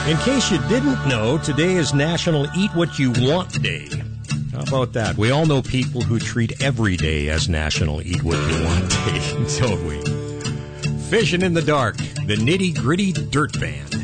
In case you didn't know, today is National Eat What You Want Day. How about that? We all know people who treat every day as National Eat What You Want Day, don't we? Fishing in the Dark, the Nitty Gritty Dirt Band.